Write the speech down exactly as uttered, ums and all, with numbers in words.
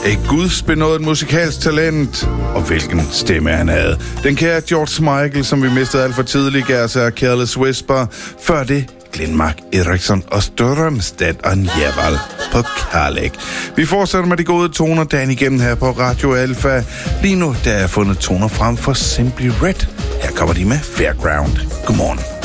Et gudsbenådet musikalsk talent, og hvilken stemme han havde. Den kære George Michael, som vi mistede alt for tidligt, gav sig Careless Whisper. Før det, Glenn Mark Eriksson og Strømstedt og Njævald på Karlæk. Vi fortsætter med de gode toner dagen igennem her på Radio Alfa. Lige nu, der er fundet toner frem for Simply Red. Her kommer de med Fairground. Godmorgen.